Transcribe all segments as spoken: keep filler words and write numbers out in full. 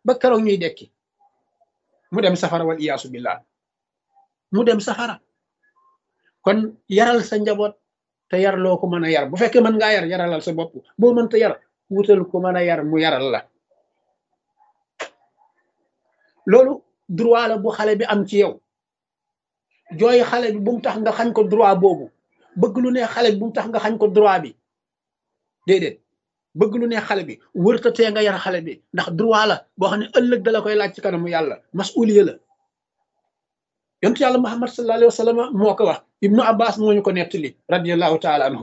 ba keroog ñuy dekki mu dem safara wal iyaasu billah mu dem safara. kon yaral sa njaboot te yar loo ko mën a yar bu fekkee mën ngaa yar yaralal sa bopp boo mënta yar wutal ko mën a yar mu yaral la. loolu droit la bu xale bi am ci yow jooy xale bi bu mu tax nga xañ ko droit boobu bëgg lu ne xale bi bu mu tax nga xañ ko droit bi déedéet bëgg lu ne xale bi wërtatee nga yar xale bi ndax droit la boo xam ne ëllëg da la koy laaj ci kanamu yàlla masuliya la. yontu yàlla Muhammad sallallahu alayhi wa sallam moo ko wax ibnu abbas moo ñu ko nettali radiallahu taala anhu.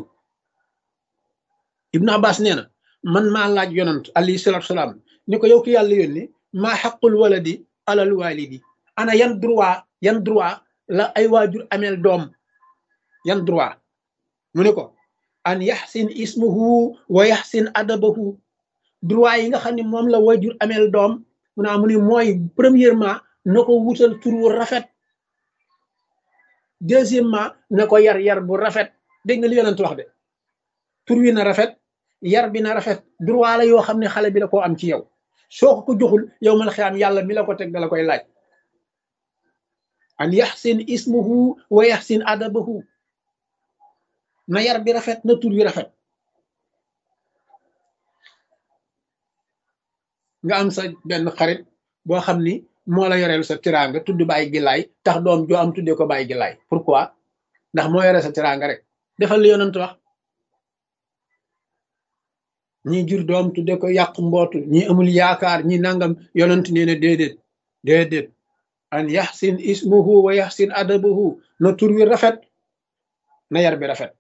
ibnu abbas nee na man maa laaj yonant alayhi salatu salaam ni ko yow ki yàlla yónni maa xaqul waladi alal walidi ana yan droit yan droit la ay waajur ameel doom yan droit mu ne ko an yaxsin ismuhu wa yaxsin adabahu. droit yi nga xam ne moom la waajur ameel doom mu naa mu ni mooy premièrement na ko wutal tur wu rafet, deuxièmement na ko yar yar bu rafet. dégg nga li yonent wax de tur wi na rafet yar bi na rafet droit la yoo xam ne xale bi la koo am ci yow soo ko ko joxul yow mal xiyaam yàlla mi la ko teg da la koy laaj. an yaxsin ismuhu wa yaxsin adabahu, na yar bi rafet na tur wi rafet. nga am sa benn xarit boo xam ni moo la yoreel sa tiraanga tudd Baay Gilaay tax doom joo am tuddee ko Baay Gilaay. pourquoi? ndax moo yore sa tiraanga rek. defal li yonent wax ñi jur doom tuddee ko yàq mbootu ñi amul yaakaar ñi nangam yonent nee na déedéet déedéet an yaxsin ismuhu wa yaxsin adabuhu, na tur wi rafet na yar bi rafet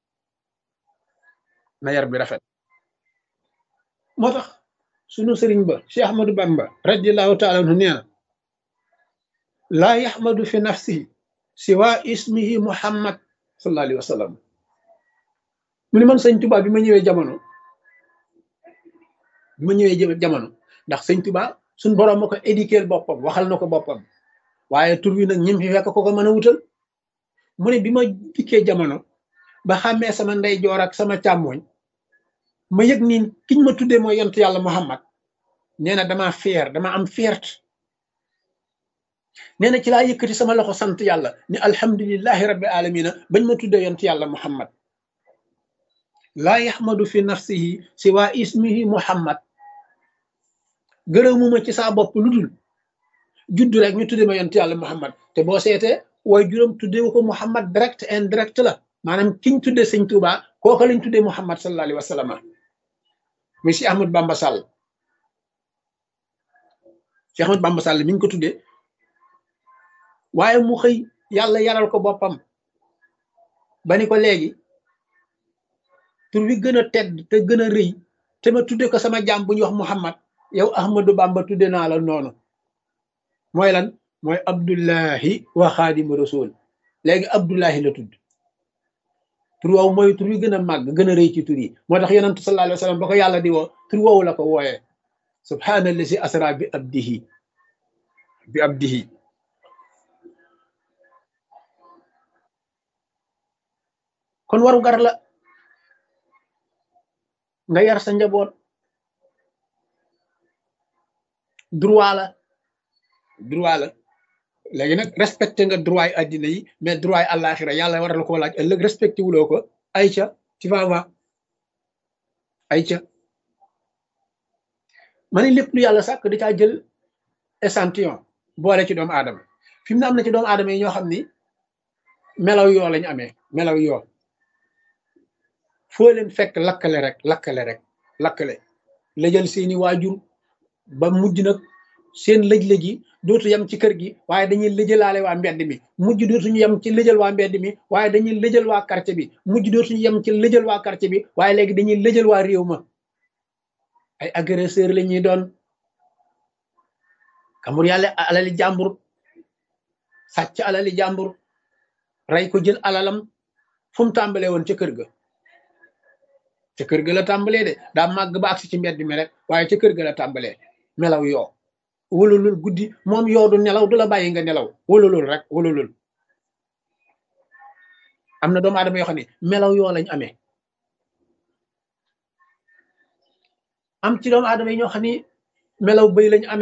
na yar bi rafet. moo tax sunu sëriñ ba Cheikh Ahmadou Bamba radiallahu taala anhu nee na laa yaxmadu fi nafsihi siwa ismihi muhammad sallallahu alayhi wa sallam. mu ni man sëñ Tuubaa bi ma ñëwee jamono bi ma ñëwee jamono ndax sëñ Tuubaa suñ boroom ma ko éduquer boppam waxal na ko boppam waaye tur wi nag ñim fi fekk ko ko mën a wutal. mu ne bi ma dikkee jamono ba xàmmee sama ndeyjoor ak sama càmmooñ ma yëg ni kiñ ma tuddee mooy yontu yàlla Muhammad nee na dama fier dama am fierté. nee na ci laa yëkkati sama loxo sant yàlla ni alhamdulillahi rabbi alamina bañ ma tuddee yontu yàlla Muhammad. laa yaxmadu fi nafsihi siwa ismihi Muhammad. gërëmuma ci saa bopp lu dul juddu rek ñu tuddee ma yontu yàlla Muhammad te boo seetee waaye juróom tuddee ko Muhammad direct indirect la maanaam kiñ tuddee sëñ Tuubaa kooka lañ tuddee Muhammad sallallahu alayhi wa sallam muy si Ahmad Bamba Sall. si Ahmad Bamba Sall mi ñu ko tuddee waaye mu xëy yàlla yaral ko boppam ba ni ko léegi tur wi gën a tedd te gën a rëy te ma tudde ko sama jaam bu ñuy wax Muhammad yow Ahmadou Bamba tudde naa la noonu. mooy lan mooy Abdullahi wa xaadimu rasul. léegi Abdullahi la tudd. tur woowu mooy tur wi gën a màgg gën a rëy ci tur yi moo tax yonent sallallahu alayhi wa sallam ba ko yàlla di woo tur woowu la ko wooyee subhaanallazi asra bi abdihi bi abdihi. kon waru gar la nga yar sa njaboot droit la droit la. léegi nag respecté nga droit yi addina yi mais droit yi àllaaxira yàlla war la koo laaj ëllëg respecté wuloo ko ayca tu vas voir ayca. ma ne lépp lu yàlla sàkk da caa jël échantillon boole ci doomu aadama fi mu ne am na ci doomu aadama yi ñoo xam ni melaw yoo lañu amee melaw yoo foo leen fekk lakkale rek lakkale rek lakkale la jël seeni waajur ba mujj nag seen lëj-lëj yi dootu yem ci kër gi waaye dañuy lëjalaale waa mbedd mi mujj dootuñu yem ci lëjal waa mbedd mi waaye dañuy lëjal waa quartier bi mujj dootuñu yem ci lëjal waa quartier bi waaye léegi dañuy lëjal waa réew ma. ay agresseur la ñuy doon kamur yàlla alali jàmbur sàcc alali jàmbur rey ko jël alalam fu mu tàmbalee woon ca kër ga ca kër ga la tàmbalee de daa màgg ba agsi ci mbedd mi rek waaye ca kër ga la tàmbalee melaw yoo wóolulul guddi moom yoo du nelaw du la bàyyi nga nelaw wóolulul rek wóolulul. am na doomu aadama yoo xam ne melaw yoo lañ amee am ci doomu aadama yi ñoo xam ni melaw bëy lañ amee